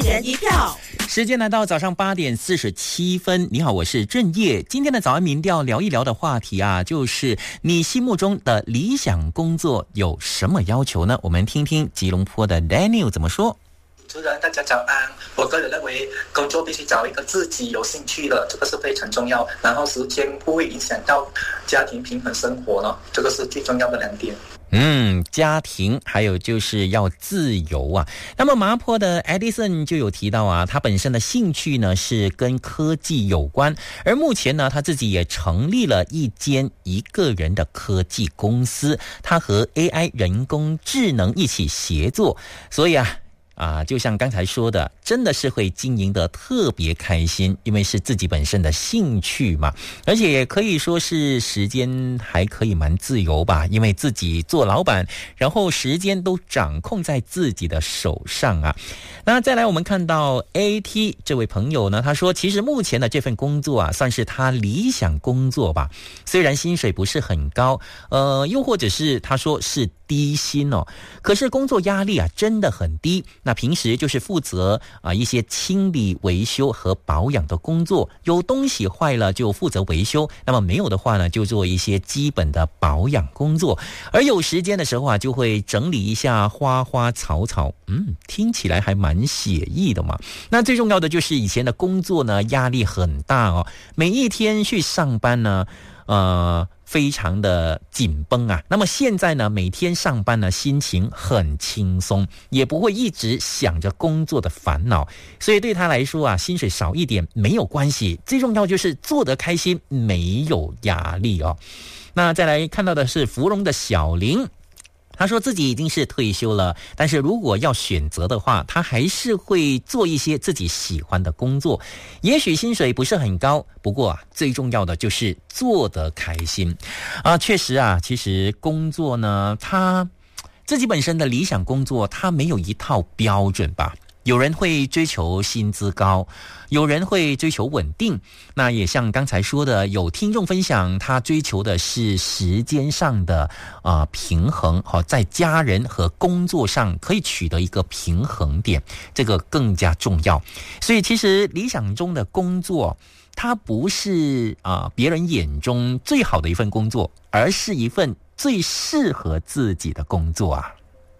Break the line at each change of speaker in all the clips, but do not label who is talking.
人一票。
时间来到早上8点47分，你好，我是郑业。今天的早安民调聊一聊的话题啊，就是你心目中的理想工作有什么要求呢？我们听听吉隆坡的 Daniel 怎么说。
主持人，大家早安。我个人认为，工作必须找一个自己有兴趣的，这个是非常重要。然后时间不会影响到家庭平衡生活呢，这个是最重要的2点。
家庭还有就是要自由啊。那么麻坡的 Edison 就有提到啊，他本身的兴趣呢是跟科技有关，而目前呢他自己也成立了一间一个人的科技公司，他和 AI 人工智能一起协作，所以就像刚才说的，真的是会经营得特别开心，因为是自己本身的兴趣嘛，而且也可以说是时间还可以蛮自由吧，因为自己做老板，然后时间都掌控在自己的手上啊。那再来我们看到 AT 这位朋友呢，他说其实目前的这份工作啊，算是他理想工作吧，虽然薪水不是很高，又或者是他说是低薪哦，可是工作压力啊真的很低。那平时就是负责一些清理维修和保养的工作，有东西坏了就负责维修，那么没有的话呢就做一些基本的保养工作，而有时间的时候啊就会整理一下花花草草。听起来还蛮写意的嘛。那最重要的就是以前的工作呢压力很大哦，每一天去上班呢非常的紧绷啊。那么现在呢，每天上班呢，心情很轻松，也不会一直想着工作的烦恼，所以对他来说啊，薪水少一点没有关系，最重要就是做得开心，没有压力哦。那再来看到的是芙蓉的小林。他说自己已经是退休了，但是如果要选择的话，他还是会做一些自己喜欢的工作。也许薪水不是很高，不过最重要的就是做得开心。确实其实工作呢，他自己本身的理想工作，他没有一套标准吧。有人会追求薪资高，有人会追求稳定，那也像刚才说的，有听众分享他追求的是时间上的平衡，在家人和工作上可以取得一个平衡点，这个更加重要。所以其实理想中的工作，它不是别人眼中最好的一份工作，而是一份最适合自己的工作啊。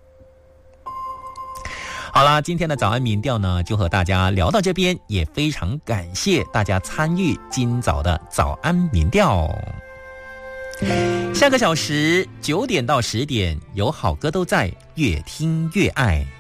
好啦，今天的早安民调呢，就和大家聊到这边，也非常感谢大家参与今早的早安民调。下个小时9点到10点，有好歌都在，越听越爱。